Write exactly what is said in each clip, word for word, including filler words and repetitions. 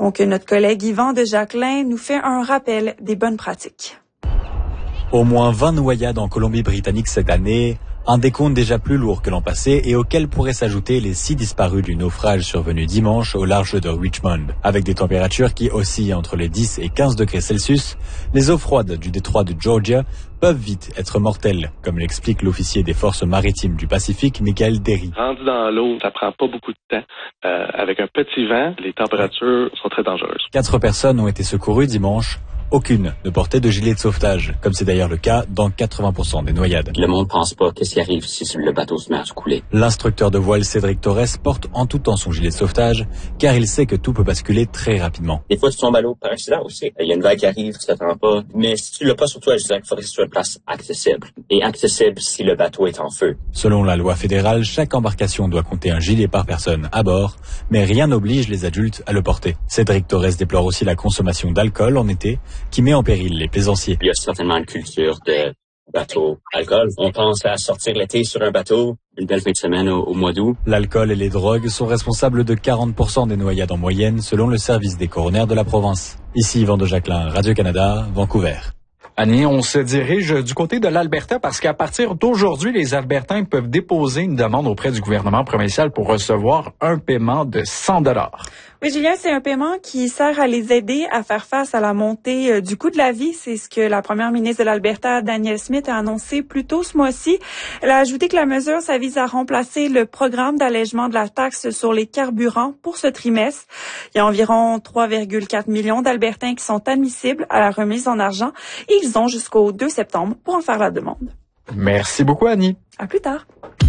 Donc, notre collègue Yvan de Jacquelin nous fait un rappel des bonnes pratiques. Au moins vingt noyades en Colombie-Britannique cette année, un décompte déjà plus lourd que l'an passé et auquel pourraient s'ajouter les six disparus du naufrage survenu dimanche au large de Richmond. Avec des températures qui oscillent entre les dix et quinze degrés Celsius, les eaux froides du détroit de Georgia peuvent vite être mortelles, comme l'explique l'officier des forces maritimes du Pacifique, Michael Derry. Rendu dans l'eau, ça prend pas beaucoup de temps. Euh, avec un petit vent, les températures sont très dangereuses. Quatre personnes ont été secourues dimanche. Aucune ne portait de gilet de sauvetage, comme c'est d'ailleurs le cas dans quatre-vingts pour cent des noyades. Le monde pense pas qu'est-ce qui arrive si le bateau se met à se couler. L'instructeur de voile Cédric Torres porte en tout temps son gilet de sauvetage, car il sait que tout peut basculer très rapidement. Des fois, tu tombes à l'eau par accident aussi. Il y a une vague qui arrive, tu t'attends pas. Mais si tu l'as pas sur toi, je dirais qu'il faudrait que ce soit une place accessible. Et accessible si le bateau est en feu. Selon la loi fédérale, chaque embarcation doit compter un gilet par personne à bord, mais rien n'oblige les adultes à le porter. Cédric Torres déplore aussi la consommation d'alcool en été, qui met en péril les plaisanciers. Il y a certainement une culture de bateau alcool. On pense à sortir l'été sur un bateau, une belle fin de semaine au, au mois d'août. L'alcool et les drogues sont responsables de quarante pour cent des noyades en moyenne, selon le service des coronaires de la province. Ici Yvan de Jacquelin, Radio-Canada, Vancouver. Annie, on se dirige du côté de l'Alberta parce qu'à partir d'aujourd'hui, les Albertains peuvent déposer une demande auprès du gouvernement provincial pour recevoir un paiement de cent dollars. Oui, Julien, c'est un paiement qui sert à les aider à faire face à la montée du coût de la vie. C'est ce que la première ministre de l'Alberta, Danielle Smith, a annoncé plus tôt ce mois-ci. Elle a ajouté que la mesure, ça vise à remplacer le programme d'allègement de la taxe sur les carburants pour ce trimestre. Il y a environ trois virgule quatre millions d'Albertains qui sont admissibles à la remise en argent et ils ont jusqu'au deux septembre pour en faire la demande. Merci beaucoup, Annie. À plus tard.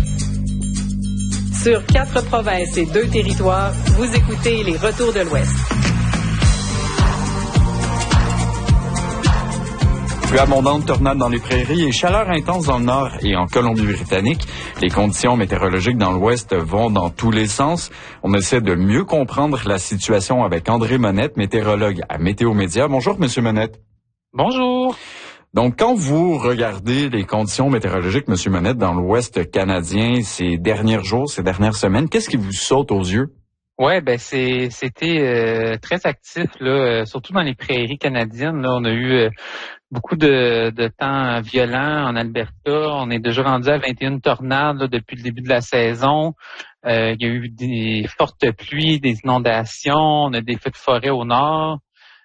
Sur quatre provinces et deux territoires, vous écoutez les Retours de l'Ouest. Plus abondante tornade dans les prairies et chaleur intense dans le nord et en Colombie-Britannique. Les conditions météorologiques dans l'ouest vont dans tous les sens. On essaie de mieux comprendre la situation avec André Monette, météorologue à Météo Média. Bonjour, Monsieur Monette. Bonjour. Donc, quand vous regardez les conditions météorologiques, Monsieur Monette, dans l'Ouest canadien ces derniers jours, ces dernières semaines, qu'est-ce qui vous saute aux yeux? Ouais, ben c'est c'était euh, très actif là, euh, surtout dans les prairies canadiennes. Là, on a eu euh, beaucoup de, de temps violents en Alberta. On est déjà rendu à vingt et une tornades là, depuis le début de la saison. Euh, il y a eu des fortes pluies, des inondations. On a des feux de forêt au nord.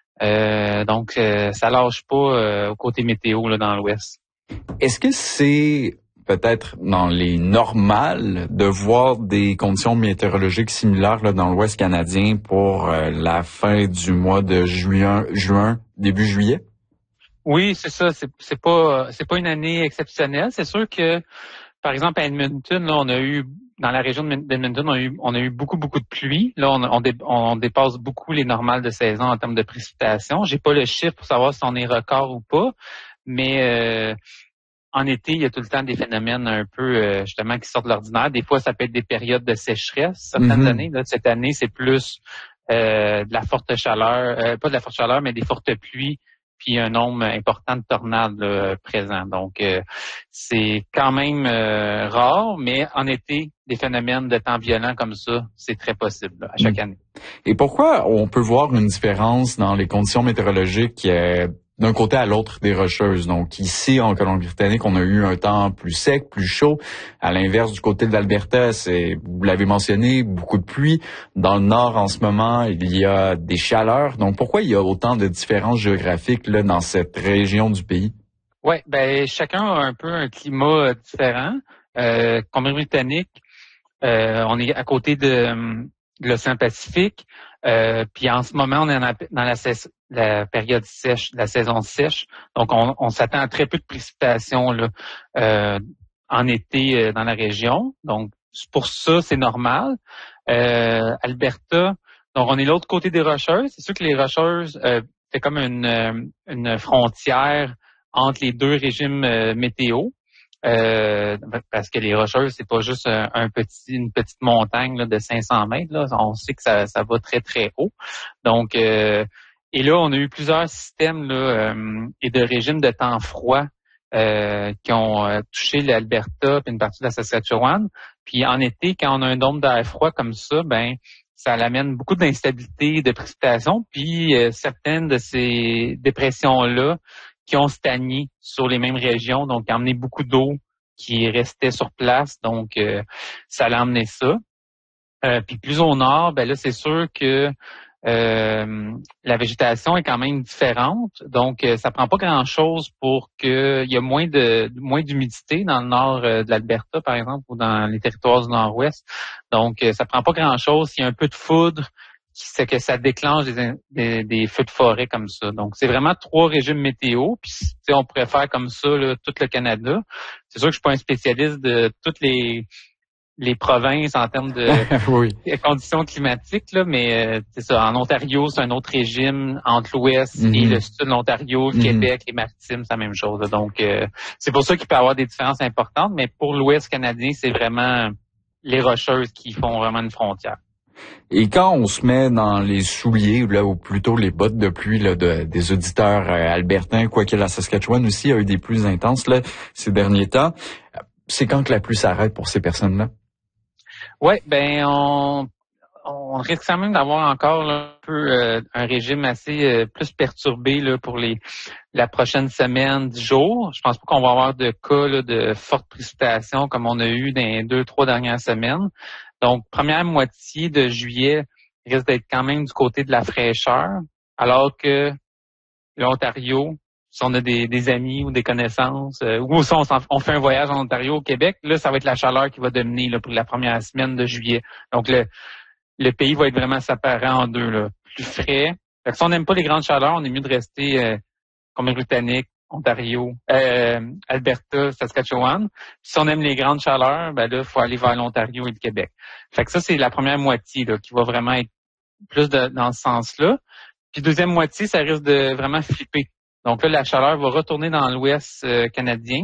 Euh, donc, euh, ça lâche pas euh, au côté météo là, dans l'Ouest. Est-ce que c'est peut-être dans les normales de voir des conditions météorologiques similaires là, dans l'Ouest canadien pour euh, la fin du mois de juin, juin, début juillet? Oui, c'est ça. C'est, c'est pas c'est pas une année exceptionnelle. C'est sûr que, par exemple, à Edmonton, là, on a eu dans la région d'Edmonton, on a eu, on a eu beaucoup, beaucoup de pluie. Là, on, on, dé, on dépasse beaucoup les normales de saison en termes de précipitations. J'ai pas le chiffre pour savoir si on est record ou pas, mais euh, en été, il y a tout le temps des phénomènes un peu euh, justement qui sortent de l'ordinaire. Des fois, ça peut être des périodes de sécheresse. Certaines mm-hmm. années, là, cette année, c'est plus euh, de la forte chaleur, euh, pas de la forte chaleur, mais des fortes pluies. Puis un nombre important de tornades là, présents. Donc, euh, c'est quand même euh, rare, mais en été, des phénomènes de temps violents comme ça, c'est très possible là, à chaque mmh. année. Et pourquoi on peut voir une différence dans les conditions météorologiques euh, d'un côté à l'autre des Rocheuses? Donc ici, en Colombie-Britannique, on a eu un temps plus sec, plus chaud. À l'inverse, du côté de l'Alberta, c'est, vous l'avez mentionné, beaucoup de pluie. Dans le nord, en ce moment, il y a des chaleurs. Donc pourquoi il y a autant de différences géographiques là dans cette région du pays? Ouais, ben chacun a un peu un climat différent. Euh, Colombie-Britannique, euh, on est à côté de, de l'océan Pacifique. Euh, puis en ce moment, on est dans la, dans la, la période sèche, la saison sèche. Donc, on, on s'attend à très peu de précipitations là, euh, en été euh, dans la région. Donc, pour ça, c'est normal. Euh, Alberta, donc on est de l'autre côté des Rocheuses. C'est sûr que les Rocheuses, euh, c'est comme une, une frontière entre les deux régimes euh, météo. Euh, parce que les Rocheuses, c'est pas juste un, un petit, une petite montagne là, de cinq cents mètres. Là. On sait que ça, ça va très, très haut. Donc, euh, et là, on a eu plusieurs systèmes là, euh, et de régimes de temps froid euh, qui ont euh, touché l'Alberta et une partie de la Saskatchewan. Puis en été, quand on a un dôme d'air froid comme ça, ben ça amène beaucoup d'instabilité, de précipitation, puis euh, certaines de ces dépressions-là qui ont stagné sur les mêmes régions, donc qui ont amené beaucoup d'eau qui restait sur place, donc euh, ça a amené ça. Euh, puis plus au nord, ben là, c'est sûr que euh, la végétation est quand même différente, donc euh, ça prend pas grand-chose pour que il y a moins de moins d'humidité dans le nord euh, de l'Alberta, par exemple, ou dans les territoires du nord-ouest. Donc euh, ça prend pas grand-chose. S'il y a un peu de foudre, c'est que ça déclenche des, des, des feux de forêt comme ça. Donc c'est vraiment trois régimes météo. Puis on pourrait faire comme ça là, tout le Canada. C'est sûr que je suis pas un spécialiste de toutes les les provinces en termes de oui. conditions climatiques, là, mais euh, c'est ça. En Ontario, c'est un autre régime. Entre l'Ouest mm-hmm. et le sud de l'Ontario, le mm-hmm. Québec, les Maritimes, c'est la même chose. Là. Donc, euh, c'est pour ça qu'il peut y avoir des différences importantes, mais pour l'Ouest canadien, c'est vraiment les Rocheuses qui font vraiment une frontière. Et quand on se met dans les souliers, là, ou plutôt les bottes de pluie là, de, des auditeurs euh, albertains, quoique la Saskatchewan aussi a eu des pluies intenses là, ces derniers temps, c'est quand que la pluie s'arrête pour ces personnes-là? Oui, ben on, on risque quand même d'avoir encore là, un peu euh, un régime assez euh, plus perturbé là, pour les la prochaine semaine, dix jours. Je pense pas qu'on va avoir de cas là, de fortes précipitations comme on a eu dans les deux, trois dernières semaines. Donc, première moitié de juillet risque d'être quand même du côté de la fraîcheur, alors que l'Ontario, si on a des, des amis ou des connaissances, euh, ou si on, on fait un voyage en Ontario, au Québec, là, ça va être la chaleur qui va dominer là, pour la première semaine de juillet. Donc, le, le pays va être vraiment séparé en deux, là, plus frais. Fait que si on n'aime pas les grandes chaleurs, on est mieux de rester euh, Colombie-Britannique, Ontario, euh, Alberta, Saskatchewan. Puis si on aime les grandes chaleurs, ben là, il faut aller vers l'Ontario et le Québec. Fait que ça, c'est la première moitié là, qui va vraiment être plus de, dans ce sens-là. Puis deuxième moitié, ça risque de vraiment flipper. Donc là, la chaleur va retourner dans l'Ouest euh, canadien.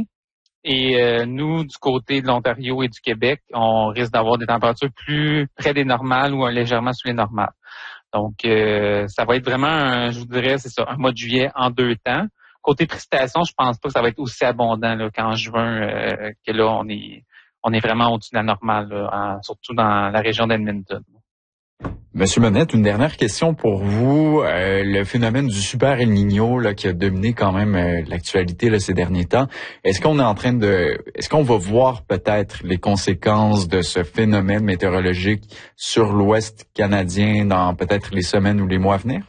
Et euh, nous, du côté de l'Ontario et du Québec, on risque d'avoir des températures plus près des normales ou légèrement sous les normales. Donc, euh, ça va être vraiment, un, je vous dirais, c'est ça, un mois de juillet en deux temps. Côté précipitation, je pense pas que ça va être aussi abondant là, qu'en juin, euh, que là, on est on est vraiment au-dessus de la normale, là, en, surtout dans la région d'Edmonton. Monsieur Monette, une dernière question pour vous. Euh, le phénomène du super El Niño là, qui a dominé quand même euh, l'actualité là, ces derniers temps. Est-ce qu'on est en train de, est-ce qu'on va voir peut-être les conséquences de ce phénomène météorologique sur l'Ouest canadien dans peut-être les semaines ou les mois à venir?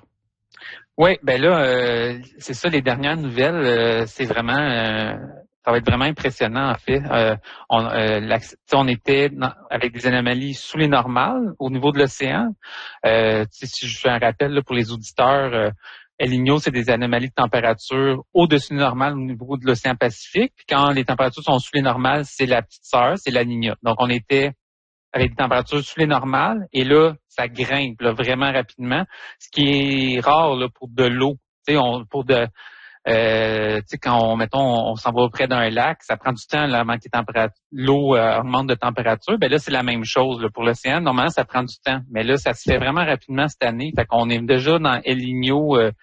Oui, ben là, euh, c'est ça, les dernières nouvelles, euh, c'est vraiment... Euh, ça va être vraiment impressionnant, en fait. Euh, on, euh, la, on était dans, avec des anomalies sous les normales au niveau de l'océan. Euh, si je fais un rappel là, pour les auditeurs, euh, El Niño, c'est des anomalies de température au-dessus du normal au niveau de l'océan Pacifique. Puis quand les températures sont sous les normales, c'est la petite sœur, c'est la Niña. Donc, on était avec des températures sous les normales, et là, ça grimpe là, vraiment rapidement, ce qui est rare là, pour de l'eau. Tu sais, on, pour de... Euh, tu sais, quand on, mettons, on, on s'en va près d'un lac, ça prend du temps là, avant que l'eau euh, augmente de température. Ben là, c'est la même chose là, pour l'océan. Normalement, ça prend du temps. Mais là, ça se fait vraiment rapidement cette année. Fait qu'on est déjà dans El Niño euh,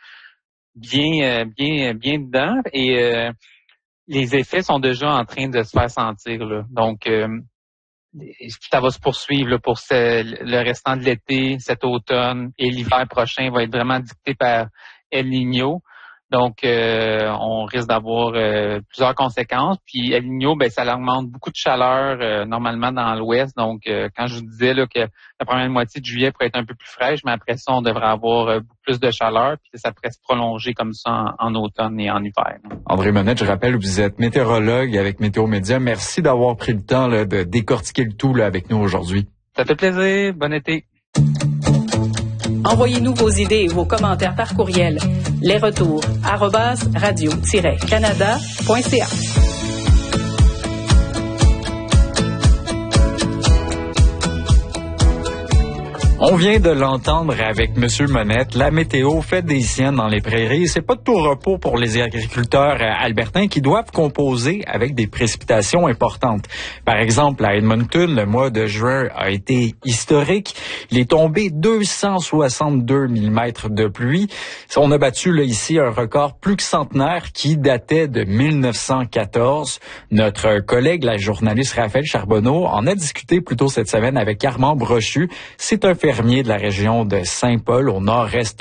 bien, euh, bien, bien dedans. Et euh, les effets sont déjà en train de se faire sentir. Là. Donc, euh, ça va se poursuivre là, pour ce, le restant de l'été, cet automne et l'hiver prochain va être vraiment dicté par El Niño. Donc, euh, on risque d'avoir euh, plusieurs conséquences. Puis, El Niño, ben, ça augmente beaucoup de chaleur euh, normalement dans l'Ouest. Donc, euh, quand je vous disais là, que la première moitié de juillet pourrait être un peu plus fraîche, mais après ça, on devrait avoir euh, beaucoup plus de chaleur. Puis, ça pourrait se prolonger comme ça en, en automne et en hiver. Là. André Monette, je rappelle, vous êtes météorologue avec Météo Média. Merci d'avoir pris le temps là, de décortiquer le tout là, avec nous aujourd'hui. Ça fait plaisir. Bon été. Envoyez-nous vos idées et vos commentaires par courriel. Les retours arobase radio tiret canada point c a. On vient de l'entendre avec Monsieur Monette. La météo fait des siennes dans les prairies. C'est pas de tout repos pour les agriculteurs albertains qui doivent composer avec des précipitations importantes. Par exemple, à Edmonton, le mois de juin a été historique. Il est tombé deux cent soixante-deux millimètres de pluie. On a battu là ici un record plus que centenaire qui datait de mille neuf cent quatorze. Notre collègue, la journaliste Raphaël Charbonneau, en a discuté plus tôt cette semaine avec Armand Brochu. C'est un fermier fermiers de la région de Saint-Paul, au nord-est